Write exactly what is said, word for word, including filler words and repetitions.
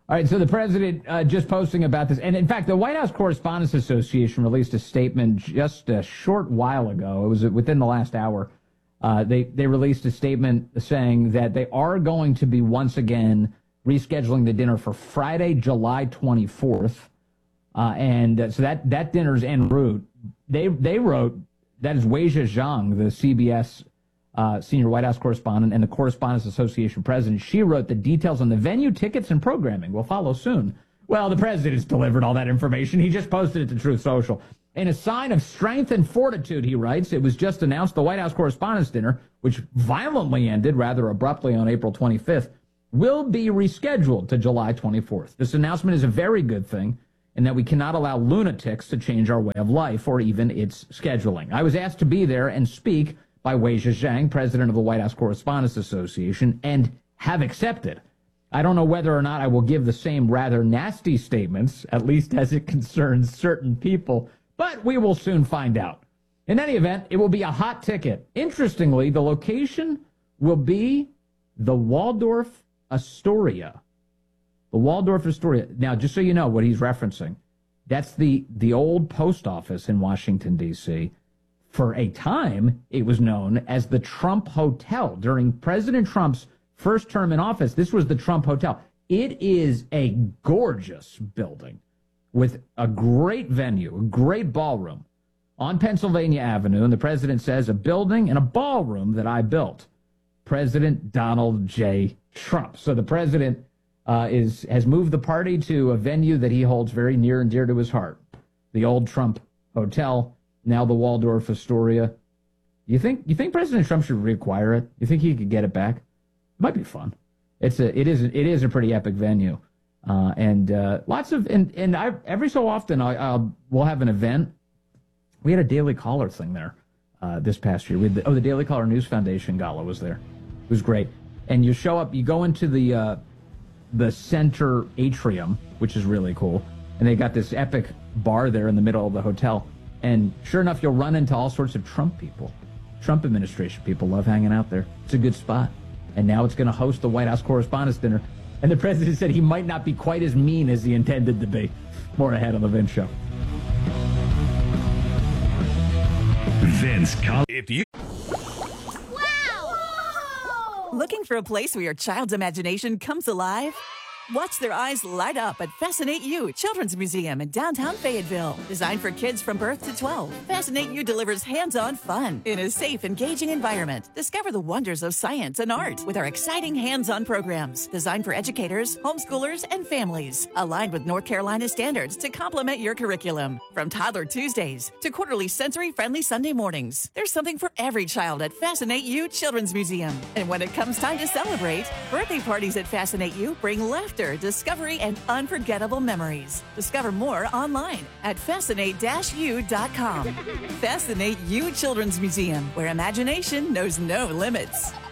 All right, so the president uh, just posting about this. And in fact, the White House Correspondents Association released a statement just a short while ago. It was within the last hour. Uh, they, they released a statement saying that they are going to be once again rescheduling the dinner for Friday, July twenty-fourth. Uh, and uh, so that, that dinner's en route. They, they wrote, that is Weijia Zhang, the C B S Uh, senior White House correspondent and the Correspondents Association president. She wrote the details on the venue, tickets, and programming will follow soon. Well, the president's delivered all that information. He just posted it to Truth Social. In a sign of strength and fortitude, he writes, it was just announced the White House Correspondents' Dinner, which violently ended rather abruptly on April twenty-fifth, will be rescheduled to July twenty-fourth. This announcement is a very good thing in that we cannot allow lunatics to change our way of life or even its scheduling. I was asked to be there and speak by Weijia Zhang, president of the White House Correspondents Association, and have accepted. I don't know whether or not I will give the same rather nasty statements, at least as it concerns certain people, but we will soon find out. In any event, it will be a hot ticket. Interestingly, the location will be the Waldorf Astoria. The Waldorf Astoria. Now, just so you know what he's referencing, that's the, the old post office in Washington, D C For a time, it was known as the Trump Hotel. During President Trump's first term in office, this was the Trump Hotel. It is a gorgeous building with a great venue, a great ballroom on Pennsylvania Avenue. And the president says, a building and a ballroom that I built. President Donald J. Trump. So the president uh, is has moved the party to a venue that he holds very near and dear to his heart. The old Trump Hotel. Now the Waldorf Astoria. You think you think President Trump should reacquire it? You think he could get it back? It might be fun. It's a it is it is a pretty epic venue, uh, and uh, lots of and and I every so often I I'll, we'll have an event. We had a Daily Caller thing there uh, this past year. We had the, oh the Daily Caller News Foundation gala was there. It was great. And you show up, you go into the uh, the center atrium, which is really cool, and they got this epic bar there in the middle of the hotel. And sure enough, you'll run into all sorts of Trump people. Trump administration people love hanging out there. It's a good spot. And now it's going to host the White House Correspondents' Dinner. And the president said he might not be quite as mean as he intended to be. More ahead on the Vince Show. Vince, Col- if you... Wow! Looking for a place where your child's imagination comes alive? Watch their eyes light up at Fascinate You Children's Museum in downtown Fayetteville. Designed for kids from birth to twelve, Fascinate You delivers hands-on fun in a safe, engaging environment. Discover the wonders of science and art with our exciting hands-on programs designed for educators, homeschoolers, and families. Aligned with North Carolina standards to complement your curriculum. From Toddler Tuesdays to quarterly sensory-friendly Sunday mornings, there's something for every child at Fascinate You Children's Museum. And when it comes time to celebrate, birthday parties at Fascinate You bring laughter, discovery, and unforgettable memories. Discover more online at fascinate u dot com. Fascinate You Children's Museum, where imagination knows no limits.